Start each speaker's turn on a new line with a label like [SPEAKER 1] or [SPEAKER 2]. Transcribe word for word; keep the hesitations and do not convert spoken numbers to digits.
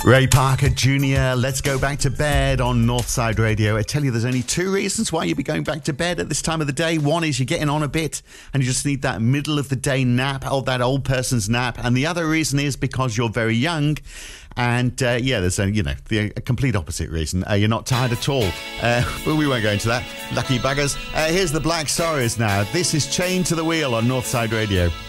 [SPEAKER 1] Ray Parker Junior, let's go back to bed on Northside Radio. I tell you, there's only two reasons why you'd be going back to bed at this time of the day. One is you're getting on a bit and you just need that middle of the day nap, or that old person's nap. And the other reason is because you're very young. And uh, yeah, there's a, you know, the a complete opposite reason. Uh, you're not tired at all. Uh, but we won't go into that. Lucky buggers. Uh, here's the Black Sorrows now. This is Chained to the Wheel on Northside Radio.